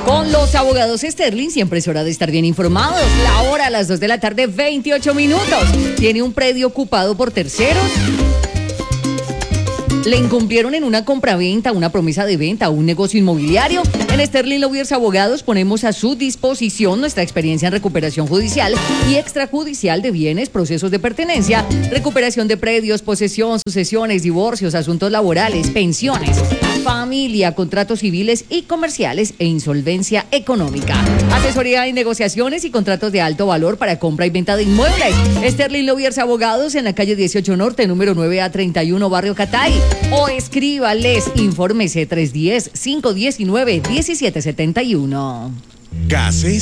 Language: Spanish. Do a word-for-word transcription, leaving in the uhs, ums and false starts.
Con los abogados Sterling siempre es hora de estar bien informados. La hora a las dos de la tarde, veintiocho minutos. ¿Tiene un predio ocupado por terceros? ¿Le incumplieron en una compraventa, una promesa de venta o un negocio inmobiliario? En Sterling Lawyers Abogados ponemos a su disposición nuestra experiencia en recuperación judicial y extrajudicial de bienes, procesos de pertenencia, recuperación de predios, posesión, sucesiones, divorcios, asuntos laborales, pensiones, familia, contratos civiles y comerciales e insolvencia económica. Asesoría en negociaciones y contratos de alto valor para compra y venta de inmuebles. Sterling Lawyers Abogados en la calle dieciocho Norte, número nueve A treinta y uno, Barrio Catay. O escríbales, infórmese tres uno cero, cinco uno nueve, uno siete siete uno. Gases